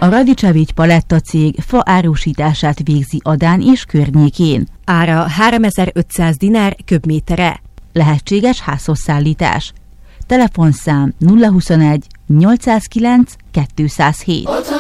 A Radicevics Paletta cég fa árusítását végzi Adán és környékén. Ára 3500 dinár köbméterre. Lehetséges házhozszállítás. Telefonszám 021 809 207.